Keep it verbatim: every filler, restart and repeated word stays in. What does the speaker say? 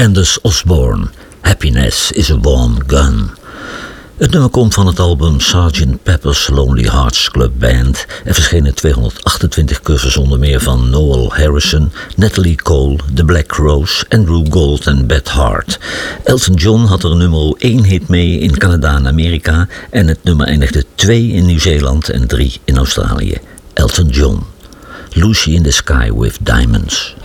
Candace Osborne, Happiness is a Warm Gun. Het nummer komt van het album sergeant Pepper's Lonely Hearts Club Band en verscheen in tweehonderdachtentwintig covers onder meer van Noel Harrison, Natalie Cole, The Black Rose, Andrew Gold en Beth Hart. Elton John had er nummer één hit mee in Canada en Amerika en het nummer eindigde twee in Nieuw-Zeeland en drie in Australië. Elton John, Lucy in the Sky with Diamonds.